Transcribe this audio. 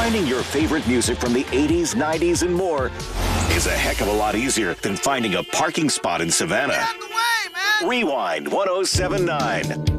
Finding your favorite music from the 80s, 90s, and more is a heck of a lot easier than finding a parking spot in Savannah. Get out the way, man! Rewind 1079.